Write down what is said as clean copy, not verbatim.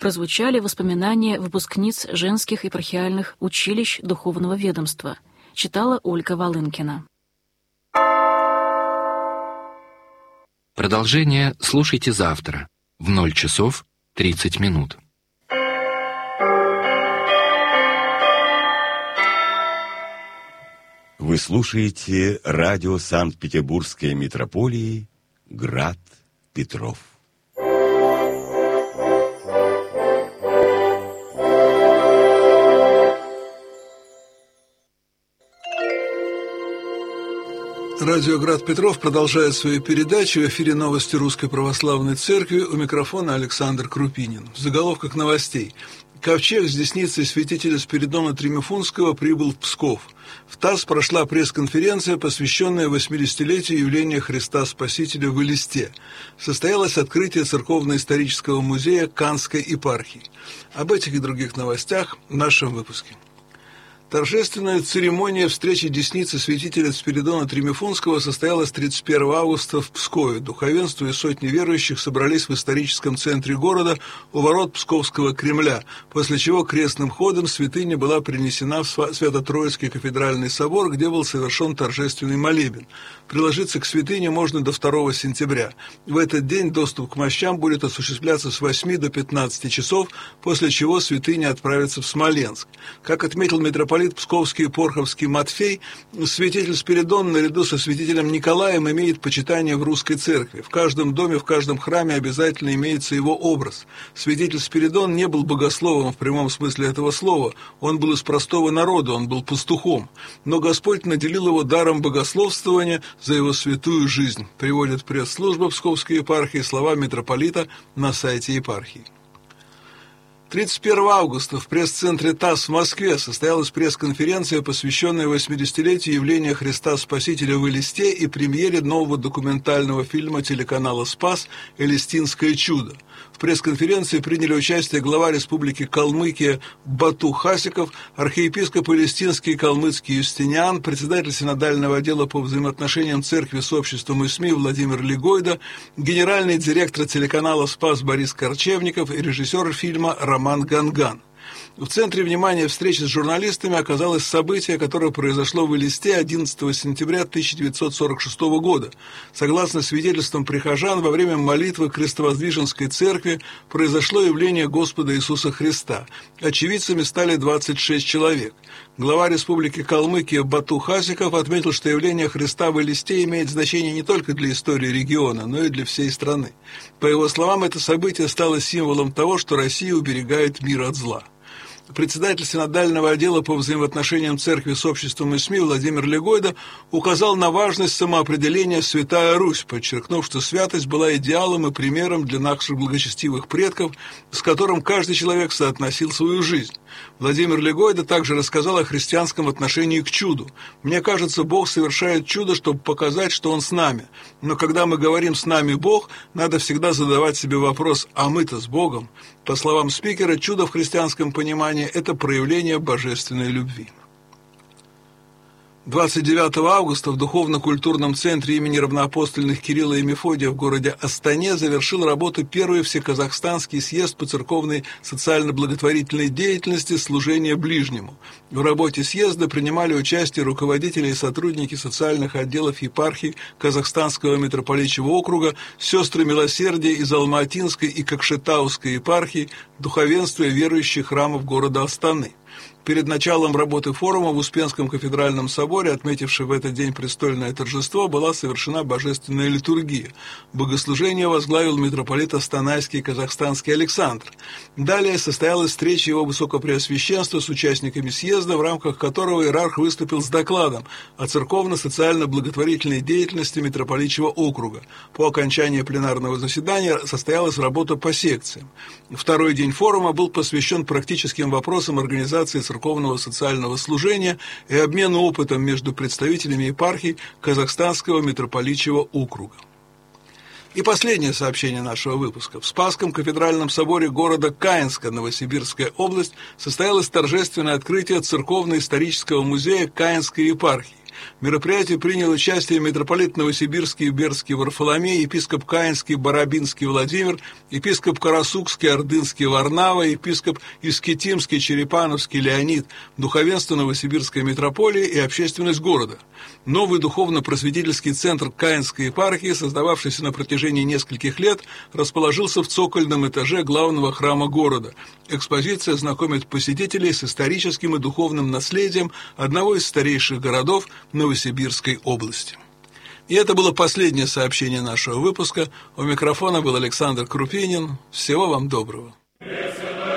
прозвучали воспоминания выпускниц женских епархиальных училищ духовного ведомства. Читала Ольга Волынкина. Продолжение слушайте завтра в 0 часов 30 минут. Вы слушаете радио Санкт-Петербургской митрополии «Град Петров». Радио «Град Петров» продолжает свою передачу. В эфире новости Русской Православной Церкви. У микрофона Александр Крупинин. В заголовках новостей. Ковчег с десницей святителя Спиридона Тримифунского прибыл в Псков. В ТАСС прошла пресс-конференция, посвященная 80-летию явления Христа Спасителя в Элисте. Состоялось открытие Церковно-исторического музея Канской епархии. Об этих и других новостях в нашем выпуске. Торжественная церемония встречи десницы святителя Спиридона Тримифунского состоялась 31 августа в Пскове. Духовенство и сотни верующих собрались в историческом центре города у ворот Псковского Кремля, после чего крестным ходом святыня была принесена в Свято-Троицкий кафедральный собор, где был совершен торжественный молебен. Приложиться к святыне можно до 2 сентября. В этот день доступ к мощам будет осуществляться с 8 до 15 часов, после чего святыня отправится в Смоленск. Как отметил митрополит Псковский и Порховский Матфей, святитель Спиридон наряду со святителем Николаем имеет почитание в русской церкви. В каждом доме, в каждом храме обязательно имеется его образ. Святитель Спиридон не был богословом в прямом смысле этого слова, он был из простого народа, он был пастухом. Но Господь наделил его даром богословствования за его святую жизнь, приводит пресс-служба Псковской епархии слова митрополита на сайте епархии. 31 августа в пресс-центре ТАСС в Москве состоялась пресс-конференция, посвященная 80-летию явления Христа Спасителя в Элисте и премьере нового документального фильма телеканала «Спас» «Элистинское чудо». В пресс-конференции приняли участие глава Республики Калмыкия Бату Хасиков, архиепископ Элистинский и Калмыцкий Юстиниан, председатель синодального отдела по взаимоотношениям церкви с обществом и СМИ Владимир Легойда, генеральный директор телеканала «Спас» Борис Корчевников и режиссер фильма Роман Ганган. В центре внимания встречи с журналистами оказалось событие, которое произошло в Элисте 11 сентября 1946 года. Согласно свидетельствам прихожан, во время молитвы Крестовоздвиженской церкви произошло явление Господа Иисуса Христа. Очевидцами стали 26 человек. Глава Республики Калмыкия Бату Хасиков отметил, что явление Христа в Элисте имеет значение не только для истории региона, но и для всей страны. По его словам, это событие стало символом того, что Россия уберегает мир от зла. Председатель синодального отдела по взаимоотношениям церкви с обществом и СМИ Владимир Легойда указал на важность самоопределения «Святая Русь», подчеркнув, что святость была идеалом и примером для наших благочестивых предков, с которым каждый человек соотносил свою жизнь. Владимир Легойда также рассказал о христианском отношении к чуду. «Мне кажется, Бог совершает чудо, чтобы показать, что Он с нами. Но когда мы говорим «с нами Бог», надо всегда задавать себе вопрос «а мы-то с Богом?». По словам спикера, чудо в христианском понимании – это проявление божественной любви. 29 августа в Духовно-культурном центре имени равноапостольных Кирилла и Мефодия в городе Астане завершил работу первый всеказахстанский съезд по церковной социально-благотворительной деятельности «Служение ближнему». В работе съезда принимали участие руководители и сотрудники социальных отделов епархий Казахстанского митрополичьего округа, сестры милосердия из Алматинской и Кокшетауской епархий, духовенство и верующих храмов города Астаны. Перед началом работы форума в Успенском кафедральном соборе, отметивший в этот день престольное торжество, была совершена божественная литургия. Богослужение возглавил митрополит Астанайский и Казахстанский Александр. Далее состоялась встреча его высокопреосвященства с участниками съезда, в рамках которого иерарх выступил с докладом о церковно-социально-благотворительной деятельности митрополичьего округа. По окончании пленарного заседания состоялась работа по секциям. Второй день форума был посвящен практическим вопросам организации церковного социального служения и обмену опытом между представителями епархий Казахстанского митрополичьего округа. И последнее сообщение нашего выпуска. В Спасском кафедральном соборе города Каинска, Новосибирская область, состоялось торжественное открытие Церковно-исторического музея Каинской епархии. В мероприятии принял участие митрополит Новосибирский и Бердский Варфоломей, епископ Каинский Барабинский Владимир, епископ Карасукский Ордынский Варнава, епископ Искитимский Черепановский Леонид, духовенство Новосибирской митрополии и общественность города. Новый духовно-просветительский центр Каинской епархии, создававшийся на протяжении нескольких лет, расположился в цокольном этаже главного храма города. Экспозиция знакомит посетителей с историческим и духовным наследием одного из старейших городов Новосибирской области. И это было последнее сообщение нашего выпуска. У микрофона был Александр Крупинин. Всего вам доброго.